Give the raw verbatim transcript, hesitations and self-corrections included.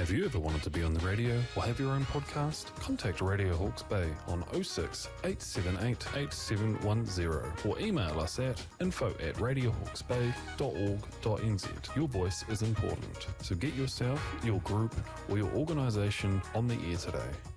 Have you ever wanted to be on the radio or have your own podcast? Contact Radio Hawke's Bay on oh six, eight seven eight, eight seven one oh or email us at info at radio hawkes bay dot org dot n z. Your voice is important, so get yourself, your group or your organisation on the air today.